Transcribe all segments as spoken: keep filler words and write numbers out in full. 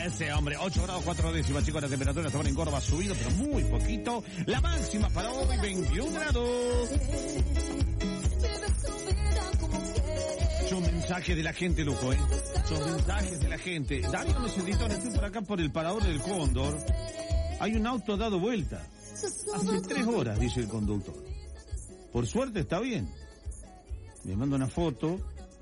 ese hombre. ocho grados cuatro décimas, chicos. La temperatura está en Córdoba, subido, pero muy poquito. La máxima para hoy, veintiún grados. Son mensajes de la gente, loco, ¿eh? Son mensajes de la gente. Dale unos editores, estoy por acá por el parador del Cóndor. Hay un auto dado vuelta. Hace tres horas, dice el conductor. Por suerte está bien. Me manda una foto.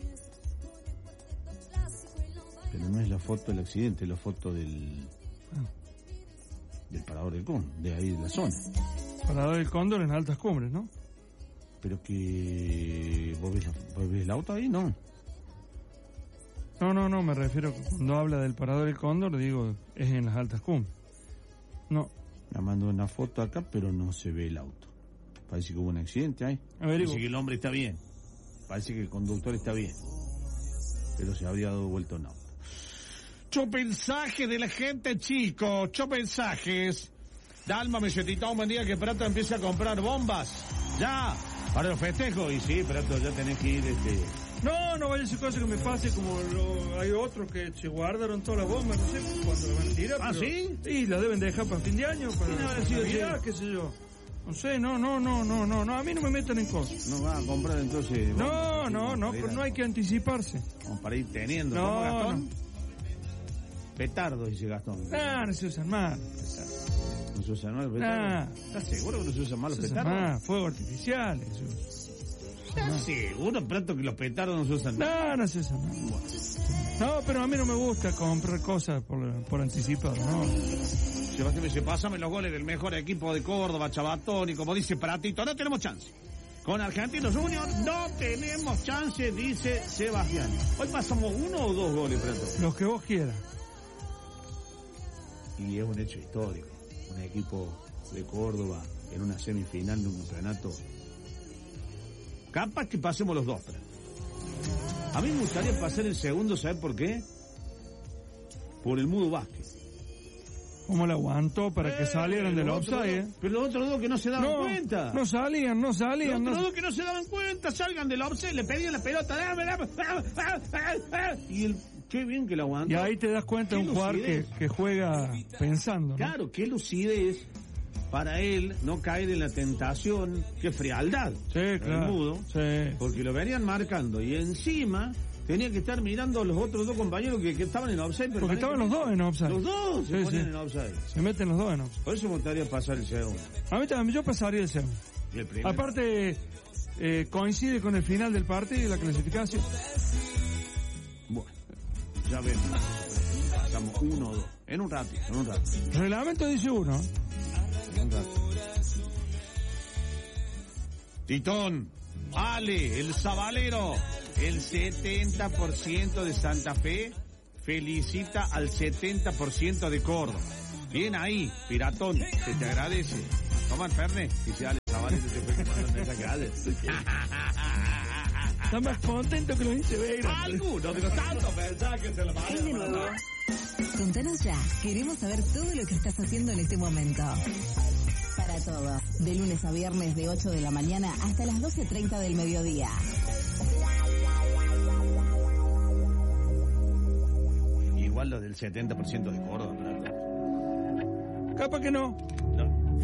Pero no es la foto del accidente, es la foto del... del parador del Cóndor, de ahí de la zona. Parador del Cóndor en altas cumbres, ¿no? Pero que... ¿Vos ves, la, vos ves el auto ahí? No. No, no, no, me refiero que cuando habla del parador del Cóndor, digo, es en las altas cumbres. No. Me mandó una foto acá, pero no se ve el auto. Parece que hubo un accidente ahí. Averiguo. Parece que el hombre está bien. Parece que el conductor está bien. Pero se habría dado vuelta un auto. Cho mensaje de la gente, chicos. Cho mensajes. Dalma me citó un buen día que Prato empiece a comprar bombas. Ya. Para los festejos. Y sí, Prato, ya tenés que ir, este... No, no vaya a ser cosa que me pase como lo, hay otros que se guardaron todas las bombas, no sé cuándo las van a tirar. ¿Ah, pero, sí? Sí, las deben dejar para fin de año, para Navidad, qué sé yo. No sé, no, no, no, no, no, no, a mí no me metan en cosas. No va a comprar entonces... No, bombas, no, no, pero no hay que anticiparse. Como para ir teniendo. No, ¿Cómo, Gastón? no. Petardo, dice Gastón. Ah, no se usan más. ¿No se usan más los petardos? Ah. ¿Estás seguro que no se usan más los Se usan petardos? más, fuegos artificiales. ¿Estás seguro, Prato, que los petardos no se usan más? No, no se usan más. No, pero a mí no me gusta comprar cosas por, por anticipado, ¿no? Sebastián me dice, pásame los goles del mejor equipo de Córdoba, Chabatón, y como dice Pratito, no tenemos chance. Con Argentinos Juniors no tenemos chance, dice Sebastián. Hoy pasamos uno o dos goles, Prato. Los que vos quieras. Y es un hecho histórico. Un equipo de Córdoba en una semifinal de un campeonato. Capaz que pasemos los dos, Prato. A mí me gustaría pasar el segundo, ¿sabes por qué? Por el Mudo Vázquez. ¿Cómo lo aguantó para que Eh, salieran del los otros offside? dos- Pero los otros dos que no se daban No, cuenta. no salían, no Los salían. otros No... dos que no se daban cuenta, salgan del offside, le pedían la pelota, dame, dame, ah, ah, ah, ah. Y el, qué bien que lo aguantó. Y ahí te das cuenta de Qué un jugador que, lucidez. que juega pensando, ¿no? Claro, qué lucidez para él no caer en la tentación, qué frialdad. Sí, el claro. Mudo, Sí. porque lo venían marcando y encima tenía que estar mirando a los otros dos compañeros que, que estaban en offside. Porque estaban los dos en offside. Los dos se Sí, ponen sí. en offside. Se meten los dos en offside. Por eso me gustaría pasar el segundo. A mí también, yo pasaría el segundo. Y el primero. Aparte, eh, coincide con el final del partido y la clasificación. Bueno, ya vemos. Pasamos uno o dos. En un rato, en un rato. El reglamento dice uno. En un rato. Titón, Ale, el Zabalero, el setenta por ciento de Santa Fe felicita al setenta por ciento de Córdoba. Bien ahí, Piratón, se te agradece. Toma el Fernet, dice Ale Zabalero, te fue que mandó el mensaje a Ale. Está más contento que los hinchas de Belgrano. Algunos de los tantos mensajes se lo ¿Qué hay de nuevo? Contanos ya. Queremos saber todo lo que estás haciendo en este momento. Para todos. De lunes a viernes de ocho de la mañana hasta las doce treinta del mediodía. Igual lo del setenta por ciento de Córdoba, ¿verdad? Capaz que no. No,